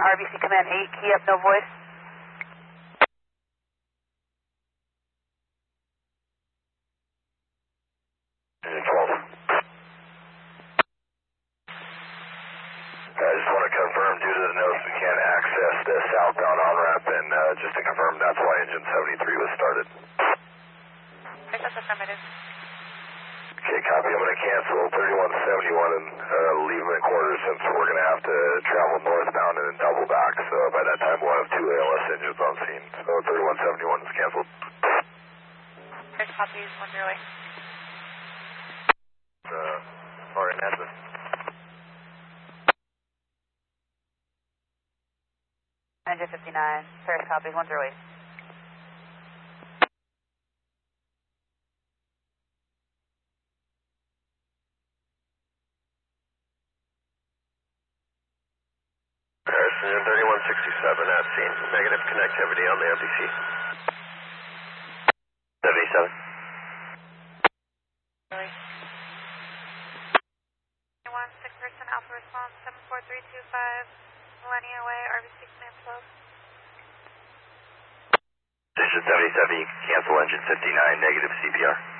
RBC Command 8, key up, no voice. Engine 12. I just want to confirm, due to the notes, we can't access the southbound on-ramp, and just to confirm, that's why engine 73 was started. That's affirmative. Okay, copy. I'm going to cancel 3171 and leave my quarters since we're going to have to travel northbound and then double back. So by that time, we'll have 2 ALS engines on scene. So 3171 is canceled. First copy is 108. Sorry, Nancy. Engine 59, first copy is 108. Engine 3167 at scene. Negative connectivity on the MPC. 77. Really? 6% Alpha response, 74325, Millennia Way, RBC Command 12. Engine 77, you can cancel engine 59, negative CPR.